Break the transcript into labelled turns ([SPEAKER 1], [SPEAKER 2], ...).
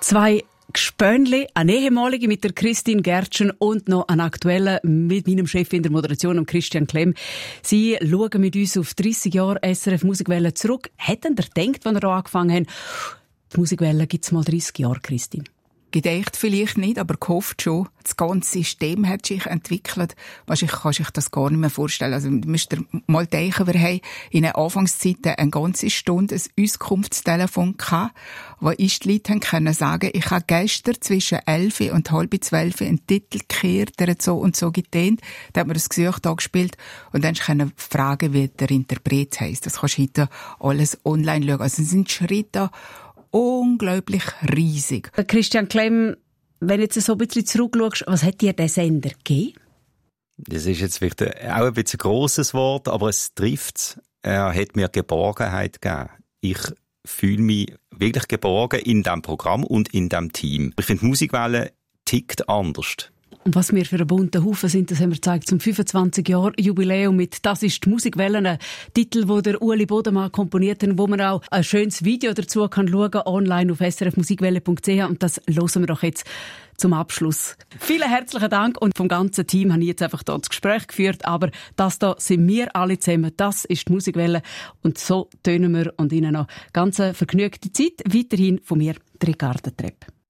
[SPEAKER 1] Zwei Gespönli, eine ehemalige mit der Christine Gertschen und noch eine aktuelle mit meinem Chef in der Moderation, Christian Klemm. Sie schauen mit uns auf 30 Jahre SRF Musikwelle zurück. Hätten ihr gedacht, als wir hier angefangen haben, die Musikwelle gibt es mal 30 Jahre, Christine?
[SPEAKER 2] Gedacht vielleicht nicht, aber gehofft schon. Das ganze System hat sich entwickelt. Wahrscheinlich kann sich das gar nicht mehr vorstellen. Also, du musst dir mal denken, wir haben in den Anfangszeiten eine ganze Stunde ein Auskunftstelefon gehabt, wo die Leute können sagen, ich habe gestern zwischen 11 und halb 12 einen Titel gekehrt, der hat so und so getönt. Da hat man das Gesuch gespielt und dann können fragen, wie der Interpret heisst. Das kannst du heute alles online schauen. Also, es sind Schritte unglaublich riesig.
[SPEAKER 1] Christian Klemm, wenn du jetzt so ein bisschen zurückschaust, was hat dir der Sender gegeben?
[SPEAKER 3] Das ist jetzt vielleicht auch ein bisschen ein grosses Wort, aber es trifft. Er hat mir Geborgenheit gegeben. Ich fühle mich wirklich geborgen in diesem Programm und in diesem Team. Ich finde, die Musikwelle tickt anders.
[SPEAKER 1] Und was wir für einen bunten Haufen sind, das haben wir gezeigt zum 25-Jahr-Jubiläum mit «Das ist die Musikwelle», ein Titel, den der Ueli Bodemann komponiert hat, wo man auch ein schönes Video dazu kann schauen, online auf srfmusikwelle.ch, und das hören wir doch jetzt zum Abschluss. Vielen herzlichen Dank, und vom ganzen Team habe ich jetzt einfach hier das Gespräch geführt, aber das da sind wir alle zusammen, das ist die Musikwelle, und so tönen wir, und Ihnen noch ganz vergnügte Zeit. Weiterhin von mir, Ricarda Trepp.